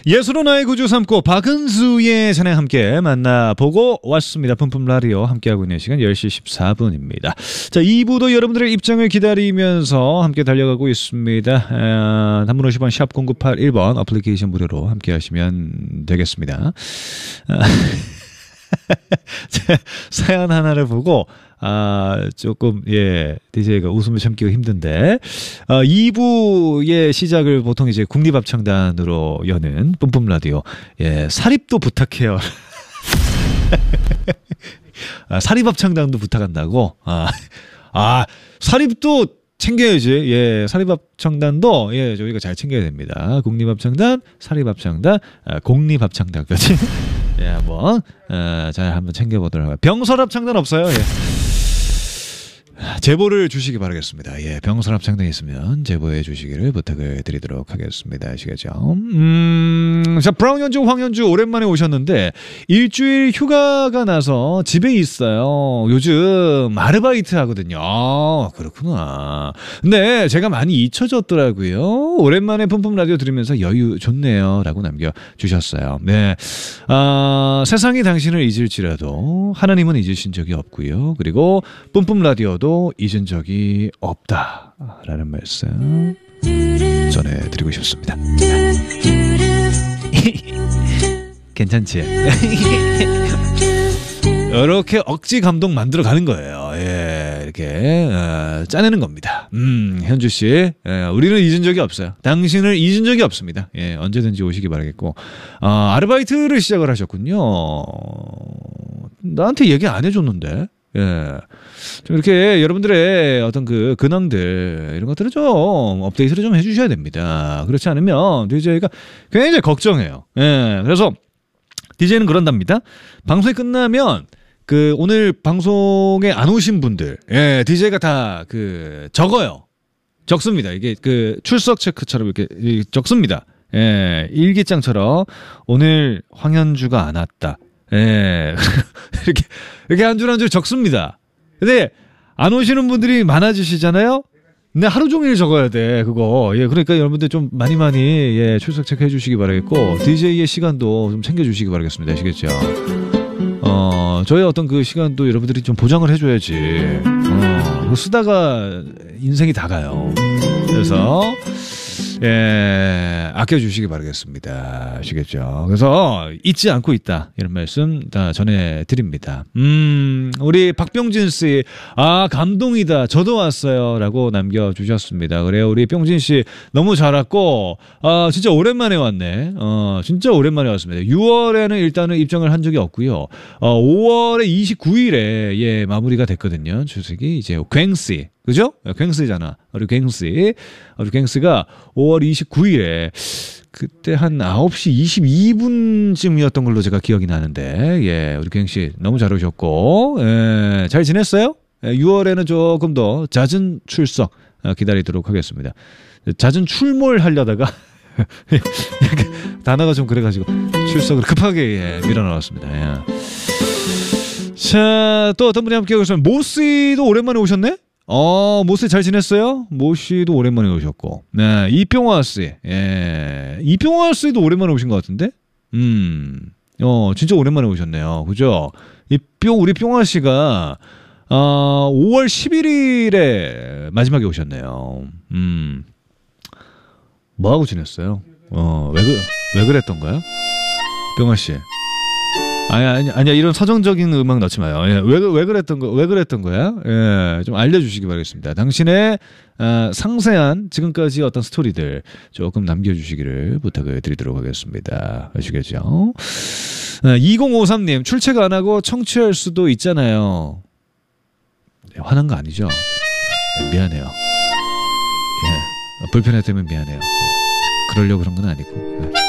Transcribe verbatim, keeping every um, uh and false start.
예술은 나의 구주 삼고 박은수의 찬양 함께 만나보고 왔습니다. 뿜뿜 라디오 함께하고 있는 시간 열 시 십사 분입니다. 자, 이 부도 여러분들의 입장을 기다리면서 함께 달려가고 있습니다. 아, 단문 오십 원 샵 공구팔일 번 어플리케이션 무료로 함께 하시면 되겠습니다. 아, 사연 하나를 보고 아, 조금, 예, 디제이가 웃음을 참기가 힘든데, 어, 이 부의 시작을 보통 이제 국립합창단으로 여는 뿜뿜 라디오, 예, 사립도 부탁해요. 아, 사립합창단도 부탁한다고? 아, 아, 사립도 챙겨야지. 예, 사립합창단도, 예, 저희가 잘 챙겨야 됩니다. 국립합창단, 사립합창단, 아, 공립합창단까지. 예, 한번, 어, 잘 한번 챙겨보도록 하겠습니다. 병설합창단 없어요? 예. 제보를 주시기 바라겠습니다. 예, 병설합창단 있으면 제보해 주시기를 부탁을 드리도록 하겠습니다. 아시겠죠? 음, 자, 브라운 연주, 황연주 오랜만에 오셨는데 일주일 휴가가 나서 집에 있어요. 요즘 아르바이트 하거든요. 아, 그렇구나. 근데 제가 많이 잊혀졌더라고요. 오랜만에 뿜뿜 라디오 들으면서 여유 좋네요. 라고 남겨주셨어요. 네. 아, 세상이 당신을 잊을지라도 하나님은 잊으신 적이 없고요. 그리고 뿜뿜 라디오도 잊은 적이 없다라는 말씀 전해드리고 싶습니다. 괜찮지? 이렇게 억지 감동 만들어 가는 거예요. 예, 이렇게 어, 짜내는 겁니다. 음, 현주 씨, 예, 우리는 잊은 적이 없어요. 당신을 잊은 적이 없습니다. 예, 언제든지 오시기 바라겠고, 어, 아르바이트를 시작을 하셨군요. 나한테 얘기 안 해줬는데. 예. 좀 이렇게 여러분들의 어떤 그 근황들 이런 것들을 좀 업데이트를 좀 해주셔야 됩니다. 그렇지 않으면 디제이가 굉장히 걱정해요. 예. 그래서 디제이는 그런답니다. 방송이 끝나면 그 오늘 방송에 안 오신 분들, 예, 디제이가 다 그 적어요. 적습니다. 이게 그 출석 체크처럼 이렇게 적습니다. 예, 일기장처럼 오늘 황현주가 안 왔다. 예, 이렇게, 이렇게 한 줄 한 줄 적습니다. 근데, 안 오시는 분들이 많아지시잖아요? 근데 하루 종일 적어야 돼, 그거. 예, 그러니까 여러분들 좀 많이 많이, 예, 출석 체크해 주시기 바라겠고, 디제이의 시간도 좀 챙겨주시기 바라겠습니다. 아시겠죠? 어, 저의 어떤 그 시간도 여러분들이 좀 보장을 해줘야지. 어, 쓰다가 인생이 다 가요. 그래서, 예, 아껴주시기 바라겠습니다. 아시겠죠? 그래서 잊지 않고 있다. 이런 말씀 다 전해드립니다. 음, 우리 박병진 씨, 아, 감동이다. 저도 왔어요. 라고 남겨주셨습니다. 그래요. 우리 병진 씨 너무 잘 왔고, 아, 진짜 오랜만에 왔네. 어, 진짜 오랜만에 왔습니다. 유월에는 일단은 입장을 한 적이 없고요. 어, 오월의 이십구일에, 예, 마무리가 됐거든요. 주식이 이제 괭씨. 그죠? 괭스잖아. 우리 괭스. 우리 괭스가 오월 이십구일에 그때 한 아홉 시 이십이 분쯤이었던 걸로 제가 기억이 나는데, 예, 우리 괭씨 너무 잘 오셨고, 예, 잘 지냈어요? 예, 유월에는 조금 더 잦은 출석 기다리도록 하겠습니다. 잦은 출몰 하려다가 단어가 좀 그래가지고 출석을 급하게, 예, 밀어넣었습니다. 예. 자, 또 어떤 분이 함께 오셨어요? 모씨도 오랜만에 오셨네? 어, 모씨 잘 지냈어요? 모씨도 오랜만에 오셨고. 네, 이병화 씨. 예. 이병화 씨도 오랜만에 오신 것 같은데? 음. 어, 진짜 오랜만에 오셨네요. 그죠? 이병, 우리 병화 씨가, 어, 오월 십일일에 마지막에 오셨네요. 음. 뭐하고 지냈어요? 어, 왜, 그, 왜 그랬던가요? 병화 씨. 아니, 아니, 아니야. 이런 서정적인 음악 넣지 마요. 예, 왜, 왜 그랬던 거, 왜 그랬던 거야? 예, 좀 알려주시기 바라겠습니다. 당신의, 어, 상세한 지금까지 어떤 스토리들 조금 남겨주시기를 부탁을 드리도록 하겠습니다. 아시겠죠? 어, 이공오삼님, 출첵 안 하고 청취할 수도 있잖아요. 네, 화난 거 아니죠? 네, 미안해요. 예, 불편했다면 미안해요. 네, 그러려고 그런 건 아니고. 네.